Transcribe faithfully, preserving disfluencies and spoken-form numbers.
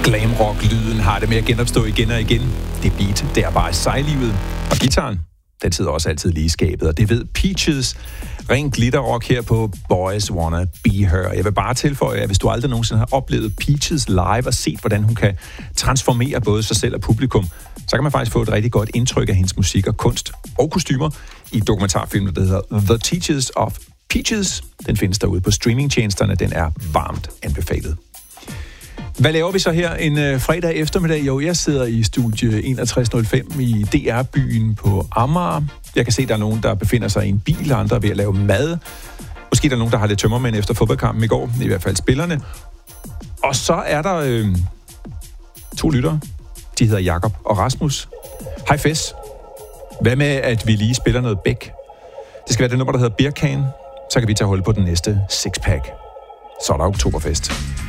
Glamrock-lyden har det med at genopstå igen og igen. Det beat, det er bare sejlivet. Og gitaren, den sidder også altid lige i skabet, og det ved Peaches. Ren glitterrock her på Boys Wanna Be Her. Jeg vil bare tilføje, at hvis du aldrig nogensinde har oplevet Peaches live og set, hvordan hun kan transformere både sig selv og publikum, så kan man faktisk få et rigtig godt indtryk af hendes musik og kunst og kostymer i dokumentarfilmen, der hedder The Teachers of Peaches. Den findes derude på streamingtjenesterne. Den er varmt anbefalet. Hvad laver vi så her en øh, fredag eftermiddag? Jo, jeg sidder i studie enogtres nul fem i D R-byen på Amager. Jeg kan se, at der er nogen, der befinder sig i en bil, og andre er ved at lave mad. Måske der er nogen, der har lidt tømmermænd efter fodboldkampen i går, i hvert fald spillerne. Og så er der øh, to lyttere. De hedder Jakob og Rasmus. Hej Fes. Hvad med, at vi lige spiller noget Beck? Det skal være det nummer, der hedder Beer Can. Så kan vi tage hul på den næste sixpack. Så er der oktoberfest.